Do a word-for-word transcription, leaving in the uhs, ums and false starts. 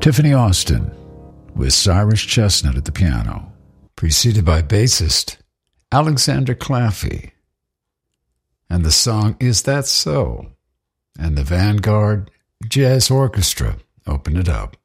Tiffany Austin with Cyrus Chestnut at the piano, preceded by bassist Alexander Claffey. And the song Is That So? And the Vanguard Jazz Orchestra opened it up.